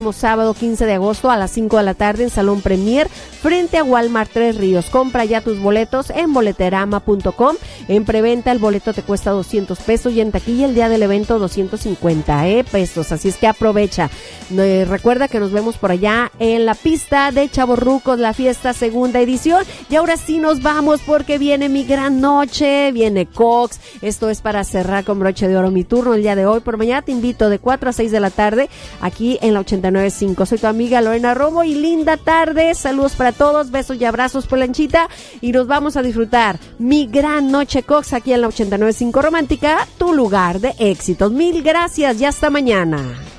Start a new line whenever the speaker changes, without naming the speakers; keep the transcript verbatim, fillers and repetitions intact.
próximo sábado quince de agosto a las cinco de la tarde en Salón Premier frente a Walmart Tres Ríos. Compra ya tus boletos en boleterama punto com. En preventa el boleto te cuesta doscientos pesos y en taquilla el día del evento doscientos cincuenta eh, pesos. Así es que aprovecha. Eh, recuerda que nos vemos por allá en la pista de Chavorrucos, la fiesta segunda edición. Y ahora sí nos vamos porque viene mi gran noche, viene Cox. Esto es para cerrar con broche de oro mi turno el día de hoy. Por mañana te invito de cuatro a seis de la tarde aquí en la ochenta y nueve punto cinco. Soy tu amiga Lorena Romo y linda tarde. Saludos para todos, besos y abrazos por Lanchita y nos vamos a disfrutar mi gran noche Cox aquí en la ochenta y nueve punto cinco Romántica, tu lugar de éxitos. Mil gracias y hasta mañana.